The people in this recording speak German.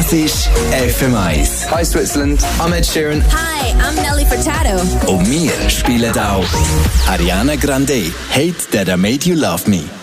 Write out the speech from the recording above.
Das ist FM1. Hi Switzerland, I'm Ed Sheeran. Hi, I'm Nelly Furtado. Und wir spielen auch Ariana Grande, Hate That I Made You Love Me.